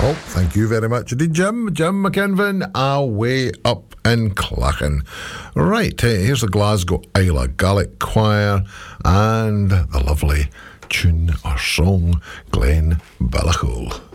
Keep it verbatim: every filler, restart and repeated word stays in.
Oh, thank you very much indeed, Jim. Jim McKinvin, away up in Clachan. Right, hey, here's the Glasgow Isla Gaelic Choir and the lovely tune or song, Glen Ballachule.